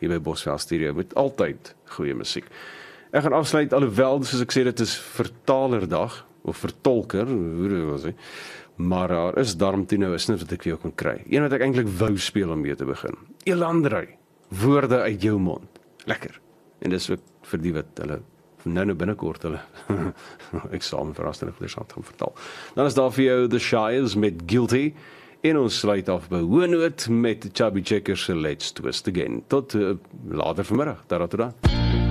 hier by Bosveld Studio, met altyd goeie musiek. Ek gaan afsluit, alhoewel, soos ek sê, dit is vertalerdag, of vertolker, hoe dit wil sê, maar daar is daarom toe nou 'n snit wat ek vir jou kan kry. Een wat ek eintlik wou speel om mee te begin. Elandrui, woorde uit jou mond. Lekker. En dis ook vir die wat hulle nou binnekort hulle eksamen verrassende goeders gaan vertaal. Dan is daar vir jou The Shires met Guilty, en ons sluit af by hoë noot met Chubby Checker se Let's Twist Again. Tot later vanmiddag. Tot dan.